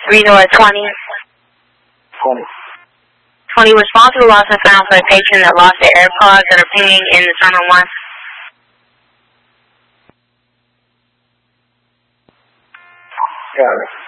Reno at 20. 20. 20, respond to the lost and found for a patron that lost their AirPods that are pinging in the Terminal 1. Got it.